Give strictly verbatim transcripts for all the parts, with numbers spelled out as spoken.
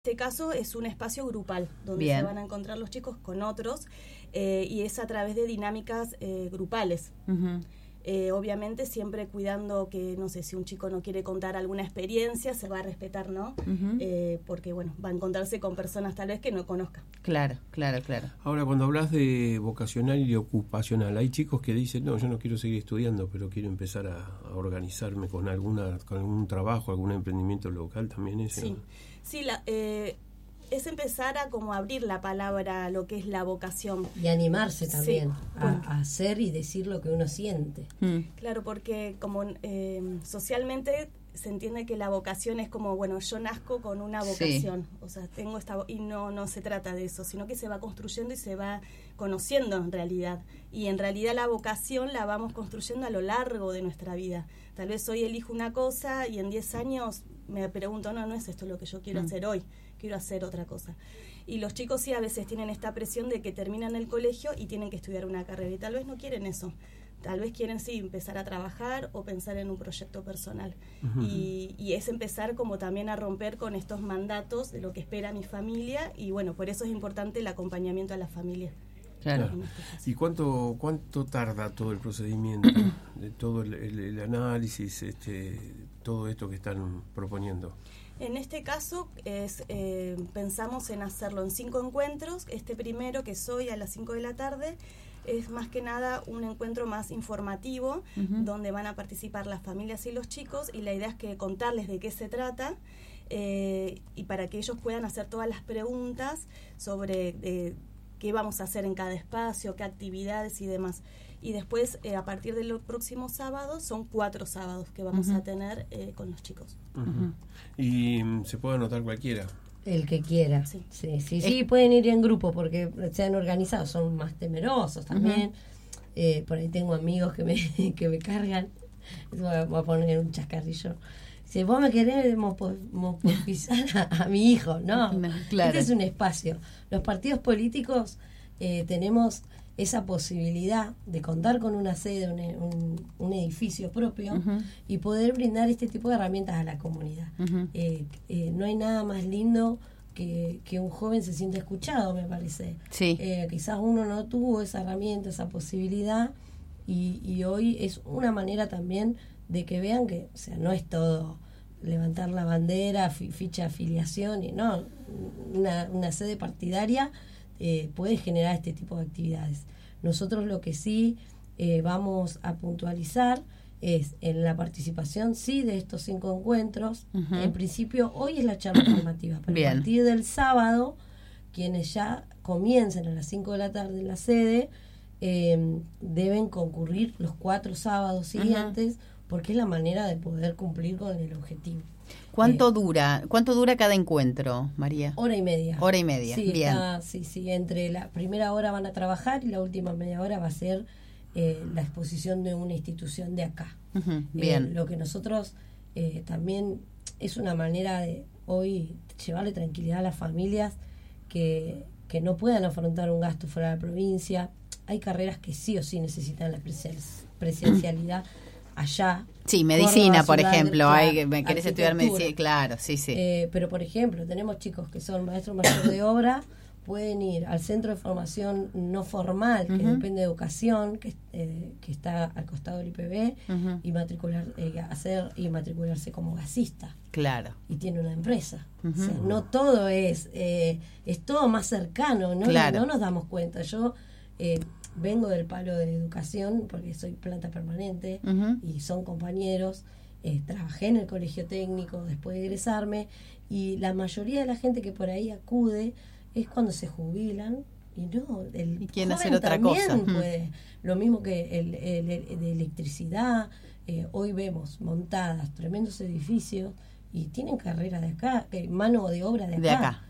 En este caso es un espacio grupal donde Bien. se van a encontrar los chicos con otros eh, y es a través de dinámicas eh, grupales. Uh-huh. Eh, obviamente siempre cuidando que, no sé, si un chico no quiere contar alguna experiencia, se va a respetar, ¿no? Uh-huh. Eh, porque, bueno, va a encontrarse con personas tal vez que no conozca. Claro, claro, claro. Ahora, cuando hablas de vocacional y de ocupacional, hay chicos que dicen, no, yo no quiero seguir estudiando, pero quiero empezar a, a organizarme con alguna con algún trabajo, algún emprendimiento local, también es. Sí, sí la, eh, es empezar a como abrir la palabra a lo que es la vocación. Y animarse también Sí, a, porque, a hacer y decir lo que uno siente. Mm. Claro, porque como eh, socialmente se entiende que la vocación es como, bueno, yo nazco con una vocación, sí. O sea, tengo esta vo- y no no se trata de eso, sino que se va construyendo y se va conociendo en realidad. Y en realidad la vocación la vamos construyendo a lo largo de nuestra vida. Tal vez hoy elijo una cosa y en diez años me pregunto, no, no es esto lo que yo quiero mm. hacer hoy, quiero hacer otra cosa. Y los chicos sí a veces tienen esta presión de que terminan el colegio y tienen que estudiar una carrera y tal vez no quieren eso. Tal vez quieren sí empezar a trabajar o pensar en un proyecto personal. Uh-huh. Y, y es empezar como también a romper con estos mandatos de lo que espera mi familia y bueno, por eso es importante el acompañamiento a la familia. Claro. Este ¿Y cuánto cuánto tarda todo el procedimiento, de todo el, el, el análisis, este, todo esto que están proponiendo? En este caso es eh, pensamos en hacerlo en cinco encuentros. Este primero, que es hoy a las cinco de la tarde, es más que nada un encuentro más informativo, uh-huh. donde van a participar las familias y los chicos, y la idea es que contarles de qué se trata, eh, y para que ellos puedan hacer todas las preguntas sobre eh, qué vamos a hacer en cada espacio, qué actividades y demás. Y después, eh, a partir de los próximos sábados, son cuatro sábados que vamos uh-huh. a tener eh, con los chicos. Uh-huh. Y um, se puede anotar cualquiera. El que quiera. Sí, sí, sí, sí, pueden ir en grupo porque se han organizado, son más temerosos también. Uh-huh. Eh, por ahí tengo amigos que me que me cargan. Voy a, voy a poner un chascarrillo. Si vos me querés pisar a, a mi hijo, no. no claro. Este es un espacio. Los partidos políticos eh, tenemos esa posibilidad de contar con una sede, un, un, un edificio propio uh-huh. y poder brindar este tipo de herramientas a la comunidad. Uh-huh. Eh, eh, no hay nada más lindo que, que un joven se sienta escuchado, me parece. Sí. Eh, quizás uno no tuvo esa herramienta, esa posibilidad, y, y hoy es una manera también de que vean que, o sea, no es todo levantar la bandera, fi, ficha de afiliación, y no, una, una sede partidaria eh, puede generar este tipo de actividades. Nosotros lo que sí eh, vamos a puntualizar es en la participación, sí, de estos cinco encuentros. Uh-huh. En principio, hoy es la charla formativa, pero Bien. a partir del sábado, quienes ya comiencen a las cinco de la tarde en la sede, eh, deben concurrir los cuatro sábados siguientes, uh-huh. porque es la manera de poder cumplir con el objetivo. ¿Cuánto eh, dura? ¿Cuánto dura cada encuentro, María? Hora y media. Hora y media, sí, bien. Está, sí, sí, entre la primera hora van a trabajar y la última media hora va a ser eh, la exposición de una institución de acá. Uh-huh, bien. Eh, lo que nosotros eh, también es una manera de hoy llevarle tranquilidad a las familias que, que no puedan afrontar un gasto fuera de la provincia. Hay carreras que sí o sí necesitan la presencialidad allá. Sí, medicina, Córdoba, por Ciudad, ejemplo, claro, hay, me querés estudiar medicina, claro, sí, sí. Eh, pero, por ejemplo, tenemos chicos que son maestros mayores de obra, pueden ir al centro de formación no formal, que uh-huh. depende de educación, que, eh, que está al costado del I P B, uh-huh. y matricular, eh, hacer y matricularse como gasista. Claro. Y tiene una empresa. Uh-huh. O sea, no todo es, eh, es todo más cercano, ¿no? Claro. No nos damos cuenta. Yo eh, vengo del palo de la educación porque soy planta permanente uh-huh. y son compañeros. Eh, trabajé en el colegio técnico después de egresarme, y la mayoría de la gente que por ahí acude es cuando se jubilan y no, el y quieren joven hacer otra también cosa. Puede. Uh-huh. Lo mismo que el, el, el de electricidad. Eh, hoy vemos montadas tremendos edificios y tienen carrera de acá, eh, mano de obra de acá. De acá.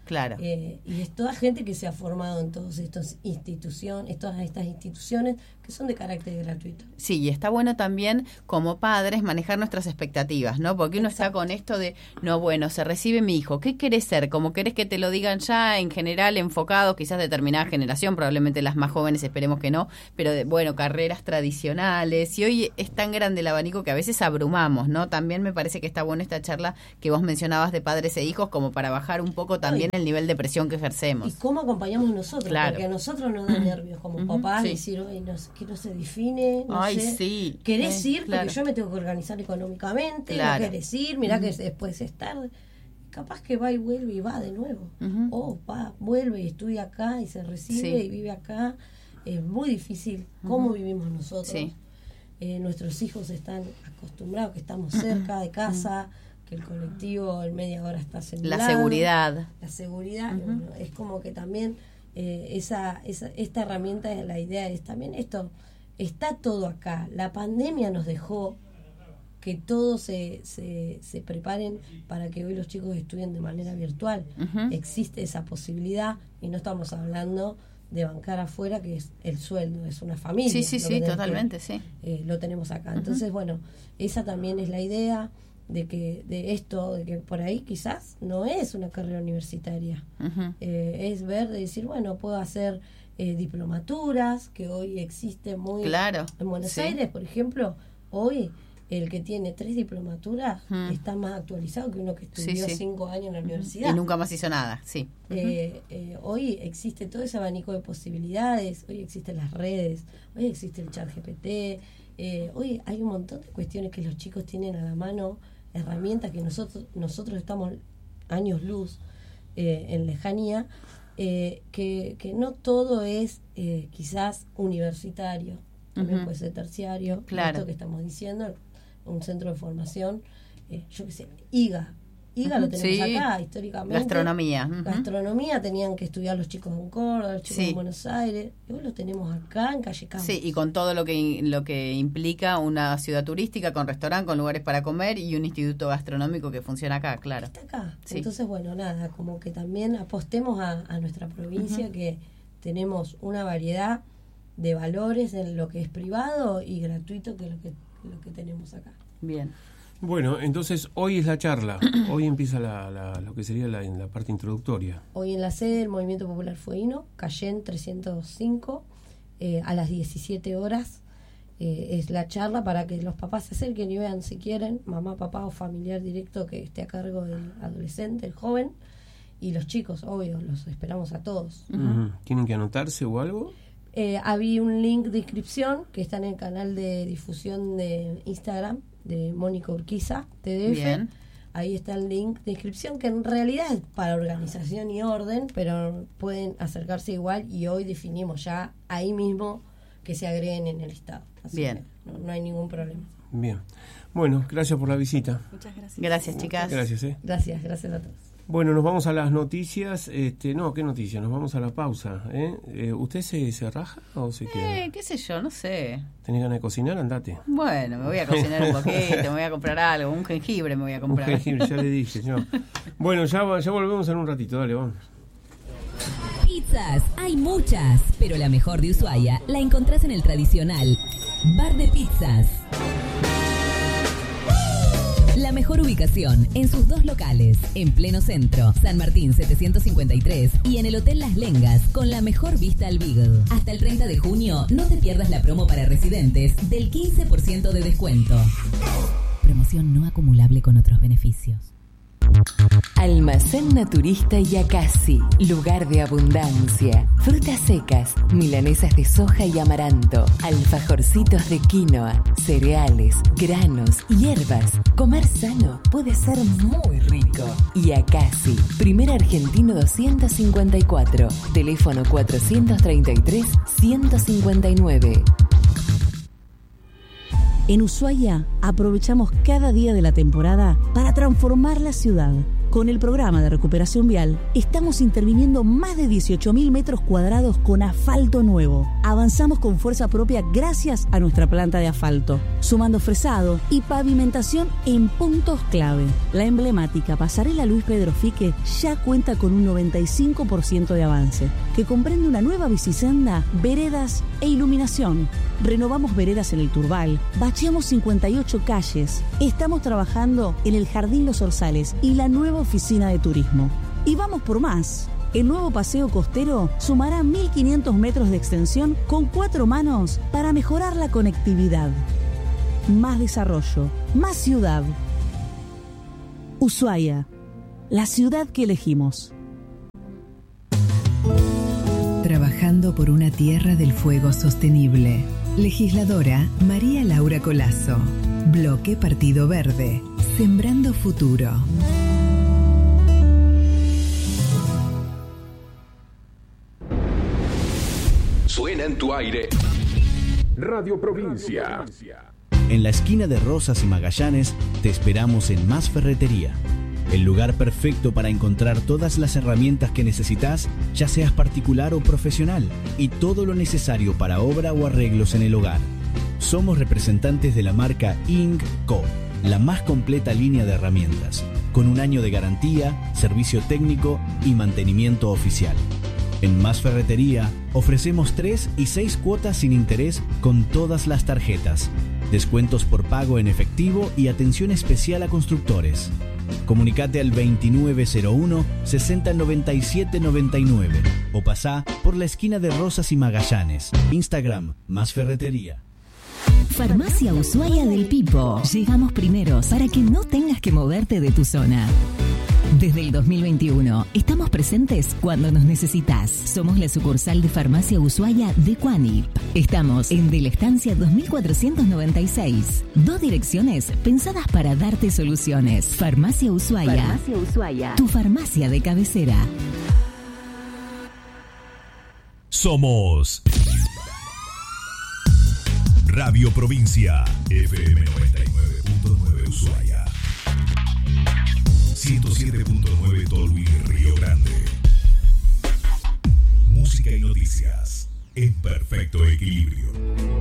Claro. Eh, y es toda gente que se ha formado en todas estas instituciones, todas estas instituciones que son de carácter gratuito. Sí, y está bueno también como padres manejar nuestras expectativas, ¿no? Porque uno Exacto. está con esto de, no, bueno, se recibe mi hijo, ¿qué querés ser? Como querés que te lo digan ya en general enfocado, quizás determinada generación, probablemente las más jóvenes esperemos que no, pero de, bueno, carreras tradicionales, y hoy es tan grande el abanico que a veces abrumamos, ¿no? También me parece que está bueno esta charla que vos mencionabas de padres e hijos como para bajar un poco también Ay. el nivel de presión que ejercemos. Y cómo acompañamos nosotros, Claro. porque a nosotros nos da nervios como Ujú, papás sí. decir, oye, no, sé, que no se define, no Ay, sé, sí. querés Eh, ir claro. porque yo me tengo que organizar económicamente, Claro. no querés ir, mirá que después es tarde. Capaz que va y vuelve y va de nuevo. Ujú. O va, vuelve y estudia acá y se recibe Sí. y vive acá. Es muy difícil cómo Ujú. vivimos nosotros. Sí. Eh, nuestros hijos están acostumbrados, que estamos cerca de casa, que el colectivo en media hora está haciendo La seguridad. la seguridad. Ujú. Bueno, es como que también eh, esa, esa esta herramienta, la idea es también esto, está todo acá. La pandemia nos dejó que todos se, se, se preparen para que hoy los chicos estudien de manera virtual. Ujú. Existe esa posibilidad y no estamos hablando de bancar afuera, que es el sueldo, es una familia. Sí, sí, lo que sí, tenés totalmente, que- sí. eh, lo tenemos acá. Ujú. Entonces, bueno, esa también es la idea de que de esto, de que por ahí quizás no es una carrera universitaria. Ujú. Eh, es ver, de decir, bueno, puedo hacer eh, diplomaturas, que hoy existe muy... Claro, En Buenos sí. Aires, por ejemplo, hoy el que tiene tres diplomaturas Mm. está más actualizado que uno que estudió Sí, sí. cinco años en la Y universidad. nunca más hizo nada, sí. Eh, eh, hoy existe todo ese abanico de posibilidades, hoy existen las redes, hoy existe el chat G P T, eh, hoy hay un montón de cuestiones que los chicos tienen a la mano, herramientas que nosotros nosotros estamos años luz eh, en lejanía, eh, que, que no todo es eh, quizás universitario, también Ujú. puede ser terciario, Claro. esto que estamos diciendo, un centro de formación, eh, yo qué sé, I G A. I G A lo Ujú, tenemos sí. acá, históricamente. Gastronomía. Ujú. Gastronomía tenían que estudiar los chicos en Córdoba, los chicos Sí. en Buenos Aires, y hoy lo tenemos acá en Calle Campos. Sí, y con todo lo que lo que implica una ciudad turística, con restaurante, con lugares para comer y un instituto gastronómico que funciona acá, claro. Está acá. Sí. Entonces, bueno, nada, como que también apostemos a, a nuestra provincia, Ujú. que tenemos una variedad de valores en lo que es privado y gratuito, que es lo que, lo que tenemos acá. Bien. Bueno, entonces hoy es la charla, hoy empieza la, la- lo que sería la, la parte introductoria. Hoy en la sede del Movimiento Popular Fueguino, Cayén trescientos cinco, eh, a las diecisiete horas, eh, es la charla para que los papás se acerquen y vean si quieren, mamá, papá o familiar directo que esté a cargo del adolescente, el joven, y los chicos, obvio, los esperamos a todos. Ujú. ¿Tienen que anotarse o algo? Eh, había un link de inscripción que está en el canal de difusión de Instagram de Mónica Urquiza, T D F. Bien. Ahí está el link de inscripción, que en realidad es para organización y orden, pero pueden acercarse igual, y hoy definimos ya ahí mismo que se agreguen en el listado. Así Bien. que no, no hay ningún problema. Bien. Bueno, gracias por la visita. Muchas gracias. Gracias, chicas. Gracias, ¿eh? Gracias, gracias a todos. Bueno, nos vamos a las noticias. Este, no, ¿qué noticias? Nos vamos a la pausa. ¿eh? Eh, ¿Usted se, se raja o se queda? Eh, qué sé yo, no sé. ¿Tenés ganas de cocinar? Andate. Bueno, me voy a cocinar un poquito, me voy a comprar algo, un jengibre me voy a Un comprar. jengibre, ya le dije. Yo. Bueno, ya, va- ya volvemos en un ratito. Dale, vamos. Pizzas, hay muchas, pero la mejor de Ushuaia la encontrás en el tradicional Bar de Pizzas. La mejor ubicación en sus dos locales, en pleno centro, San Martín setecientos cincuenta y tres, y en el Hotel Las Lengas, con la mejor vista al Beagle. Hasta el treinta de junio, no te pierdas la promo para residentes del quince por ciento de descuento. Promoción no acumulable con otros beneficios. Almacén Naturista Yacasi, lugar de abundancia. Frutas secas, milanesas de soja y amaranto, alfajorcitos de quinoa, cereales, granos, hierbas. Comer sano puede ser muy rico. Yacasi, primer argentino doscientos cincuenta y cuatro, teléfono cuatrocientos treinta y tres, ciento cincuenta y nueve. En Ushuaia aprovechamos cada día de la temporada para transformar la ciudad. Con el programa de recuperación vial, estamos interviniendo más de dieciocho mil metros cuadrados con asfalto nuevo. Avanzamos con fuerza propia gracias a nuestra planta de asfalto, sumando fresado y pavimentación en puntos clave. La emblemática pasarela Luis Pedro Fique ya cuenta con un noventa y cinco por ciento de avance, que comprende una nueva bicisenda, veredas e iluminación. Renovamos veredas en el Turbal, bacheamos cincuenta y ocho calles, estamos trabajando en el Jardín Los Orzales y la nueva oficina de turismo. Y vamos por más. El nuevo paseo costero sumará mil quinientos metros de extensión con cuatro manos para mejorar la conectividad. Más desarrollo, más ciudad. Ushuaia, la ciudad que elegimos. Trabajando por una tierra del fuego sostenible. Legisladora María Laura Colazo. Bloque Partido Verde. Sembrando futuro. Suena en tu aire Radio Provincia. En la esquina de Rosas y Magallanes te esperamos en Más Ferretería, el lugar perfecto para encontrar todas las herramientas que necesitas, ya seas particular o profesional, y todo lo necesario para obra o arreglos en el hogar. Somos representantes de la marca I N C Co, la más completa línea de herramientas, con un año de garantía, servicio técnico y mantenimiento oficial. En Más Ferretería ofrecemos tres y seis cuotas sin interés con todas las tarjetas, descuentos por pago en efectivo y atención especial a constructores. Comunicate al veintinueve cero uno, sesenta noventa y siete noventa y nueve o pasá por la esquina de Rosas y Magallanes. Instagram, Más Ferretería. Farmacia Ushuaia del Pipo. Llegamos primeros para que no tengas que moverte de tu zona. Desde el dos mil veintiuno, estamos presentes cuando nos necesitas. Somos la sucursal de Farmacia Ushuaia de Cuanip. Estamos en De la Estancia dos mil cuatrocientos noventa y seis. Dos direcciones pensadas para darte soluciones. Farmacia Ushuaia. Farmacia Ushuaia. Tu farmacia de cabecera. Somos Radio Provincia, F M noventa y nueve punto nueve Ushuaia, ciento siete punto nueve Tolwyn, Río Grande. Música y noticias en perfecto equilibrio.